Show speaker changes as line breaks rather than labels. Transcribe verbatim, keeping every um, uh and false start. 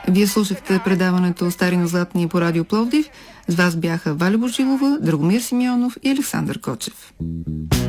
Вие слушахте предаването Стари но златни по Радио Пловдив. С вас бяха Валя Божилова, Драгомир Симеонов и Александър Кочев.